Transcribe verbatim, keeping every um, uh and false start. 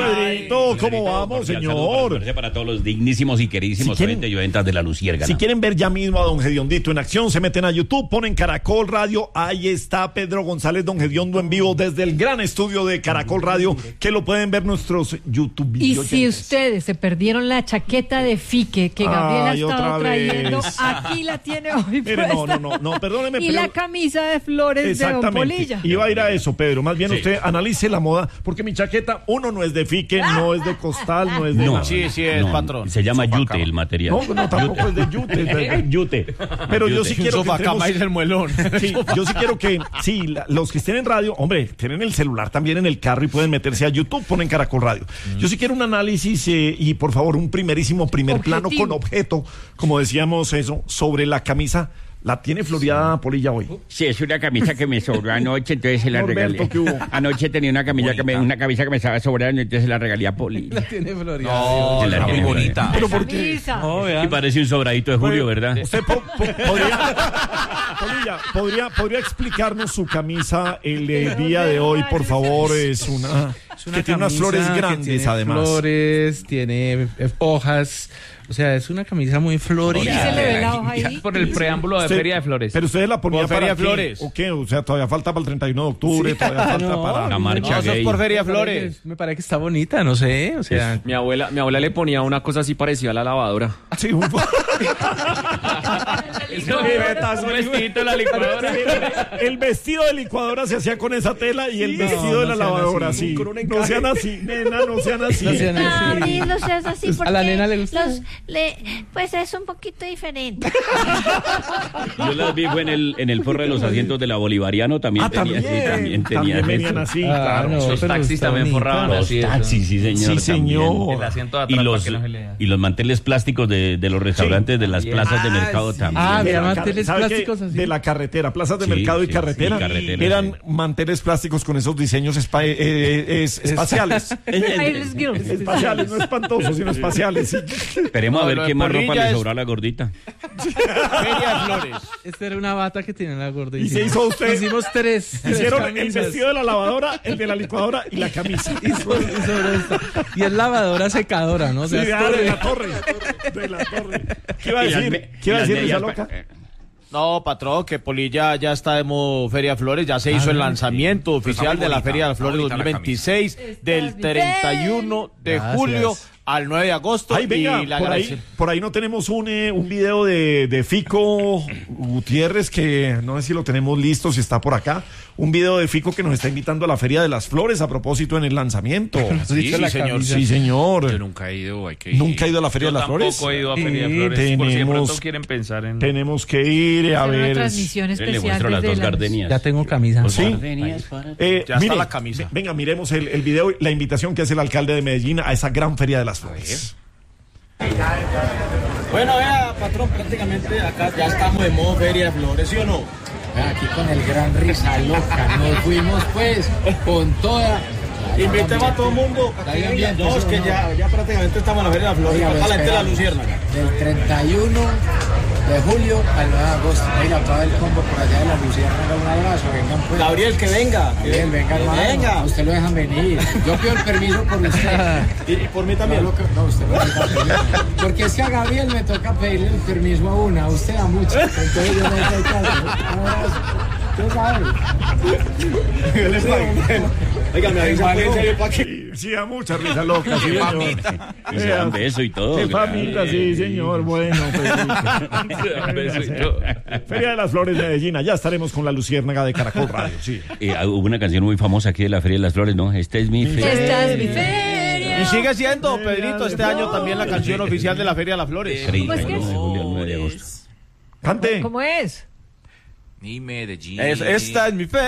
Pedrito, ¿cómo vamos, señor? Para todos los dignísimos y queridísimos si quieren, oyentes y oyentas de La Luciérnaga. Si quieren ver ya mismo a don Gediondito en acción, se meten a YouTube, ponen Caracol Radio, ahí está Pedro González, don Gediondo en vivo desde el gran estudio de Caracol Radio, que lo pueden ver nuestros YouTube Y oyentes. Si ustedes se perdieron la chaqueta de Fique que Gabriela ha estado trayendo, aquí la tiene hoy. Mire, no, no, no, no, perdóneme. Y la camisa de flores de Don Polilla. Iba a ir a eso, Pedro. Más bien sí. Usted analice la moda, porque mi chaqueta, uno, no es de Fique, no es de costal, no es de no, nada. Sí, sí es, no, patrón. Se llama yute el material. No, no, tampoco es de yute. De yute. Pero yute. yo sí quiero que entremos... el muelón. Sí, yo sí quiero que, sí, la, los que estén en radio, hombre, tienen el celular también en el carro y pueden meterse a YouTube, ponen Caracol Radio. Mm. Yo sí quiero un análisis eh, y, por favor, un primerísimo primer Objetivo. plano con objeto, como decíamos eso, sobre la camisa. ¿La tiene floreada sí. Polilla hoy? Sí, es una camisa que me sobró anoche, entonces se la Norberto, regalé. Anoche tenía una camisa que me, una camisa que me estaba sobrando, entonces se la regalé a Polilla. La tiene floreada. No, la muy bonita. ¿Pero por qué? No, y parece un sobradito de Julio, ¿verdad? Usted po po podría, Polilla, ¿podría, podría explicarnos su camisa el eh, día de hoy, por favor. Es una, es una que tiene unas flores grandes, tiene además. Flores, tiene hojas. O sea, es una camisa muy florida. ¿Se le ve la hoja ahí? Por el preámbulo de usted, Feria de Flores. Pero ustedes la ponían para Feria qué? Flores. ¿O qué? O sea, todavía falta para el treinta y uno de octubre, sí. todavía falta no, para... La marcha no, gay. Eso es por Feria Flores. Me parece que está bonita, no sé, o sea... Es, mi abuela mi abuela le ponía una cosa así parecida a la lavadora. Sí, un... Un vestidito de la licuadora. El vestido de licuadora se hacía con esa tela y sí, el vestido no, de la no lavadora, sí. No sean así, nena, no sean así. No sean así. No, sí, no seas así porque a la nena le gusta. Los, le, pues es un poquito diferente. Yo las vi fue en el, en el forro de los asientos de la Bolivariano, también ah, tenía también, así, también tenía también venían eso. así, ah, claro. No, los taxis también forraban los así. taxis, sí señor. Sí, señor. El asiento de Y atrás los, para que no se lea. y los manteles plásticos de, de los restaurantes sí. de las plazas ah, de mercado sí. también. Ah, mira, de manteles plásticos así. De la carretera, plazas de Sí, mercado y sí, carretera, sí, carretera, eran sí. manteles plásticos con esos diseños espa eh, eh, es, espaciales. Espaciales, no espantosos, sino espaciales. Sí. Esperemos No, a ver qué más ropa le es... sobró a la gordita. Feria Flores. Esta era una bata que tiene la gordita. Y se hizo usted. Hicimos tres. Hicieron tres el vestido de la lavadora, el de la licuadora y la camisa. Y, sobre, y, sobre esta. Y es lavadora secadora, ¿no? O sea, sí, es de, torre. la torre. De la torre. ¿Qué iba a decir? ¿Qué iba a decir esa loca? No, patrón, que Polilla ya está de modo Feria Flores, ya se hizo ah, el lanzamiento sí. oficial pues de la Feria de Flores dos mil veintiséis, del treinta y uno de Gracias. julio al nueve de agosto. Ay, venga, y la por, ahí, por ahí no tenemos un, eh, un video de, de Fico Gutiérrez, que no sé si lo tenemos listo, si está por acá. Un video de Fico que nos está invitando a la Feria de las Flores a propósito en el lanzamiento. Sí, sí, señor. Sí, señor. Yo nunca he ido, hay que ir. ¿Nunca he ido a la Feria Yo de las Flores? Tampoco he ido a Feria sí, de Flores, tenemos, por si de pronto quieren pensar en... Tenemos que ir a ver... Una transmisión especial le muestro las dos la... gardenias. Ya tengo camisa. ¿Sí? Eh, ya mire, está la camisa. Venga, miremos el, el video, la invitación que hace el alcalde de Medellín a esa gran Feria de las Flores. Bueno, vea, patrón, prácticamente acá ya estamos de modo Feria de Flores, ¿sí o no? Aquí con el gran risa loca, nos fuimos pues con toda... Invitemos a todo el mundo. No, es que ya, ya prácticamente estamos en la Feria de las Flores, acá la gente de la Luciérnaga. Del treinta y uno de julio al nueve de agosto. Mira, todo el combo por allá de la Luciérnaga, un abrazo, vengan pues. Gabriel, que venga. Gabriel, venga, hermano. Venga. Usted lo dejan venir. Yo pido el permiso por usted. ¿Y, y por mí también? No, no usted no me permiso. Porque es que a Gabriel me toca pedirle el permiso a una, a usted a muchos. Entonces yo no doy caso. Un abrazo. ¿Qué sabe? Él está bien. Oiga, me avisa pues en serio para que... Sí, a mucha risa loca, sí, señor. Y se dan beso y todo. Sí, famita, sí, señor. Bueno, pues sí. Se dan beso y todo. Feria de las Flores de Medellín. Ya estaremos con la Luciérnaga de Caracol Radio, sí. Eh, hubo una canción muy famosa aquí de la Feria de las Flores, ¿no? Esta es mi feria. Esta es mi feria. Y sigue siendo, Pedrito, este año también la canción oficial de la Feria de las Flores. ¿Cómo es que es? De julio al nueve de agosto. Cante. ¿Cómo es? Ni Medellín. Es, esta es mi feria.